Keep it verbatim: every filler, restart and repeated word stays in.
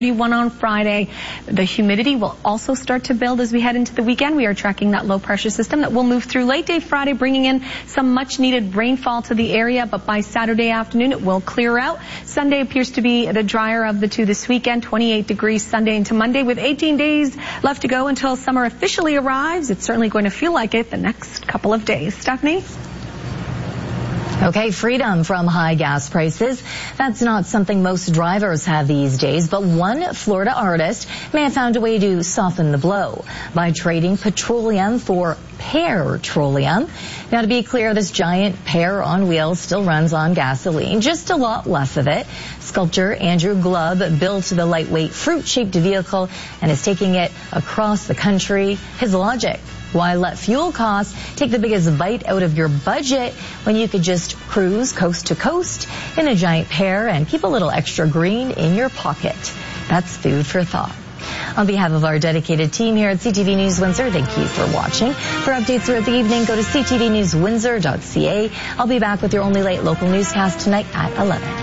One on Friday. The humidity will also start to build as we head into the weekend. We are tracking that low pressure system that will move through late day Friday, bringing in some much needed rainfall to the area. But by Saturday afternoon, it will clear out. Sunday appears to be the drier of the two this weekend. twenty-eight degrees Sunday into Monday with eighteen days left to go until summer officially arrives. It's certainly going to feel like it the next couple of days. Stephanie? Okay, freedom from high gas prices. That's not something most drivers have these days, but one Florida artist may have found a way to soften the blow by trading petroleum for pear-troleum. Now, to be clear, this giant pear on wheels still runs on gasoline, just a lot less of it. Sculptor Andrew Glubb built the lightweight fruit-shaped vehicle and is taking it across the country. His logic: why let fuel costs take the biggest bite out of your budget when you could just cruise coast to coast in a giant pear and keep a little extra green in your pocket? That's food for thought. On behalf of our dedicated team here at C T V News Windsor, thank you for watching. For updates throughout the evening, go to c t v news windsor dot c a. I'll be back with your only late local newscast tonight at eleven.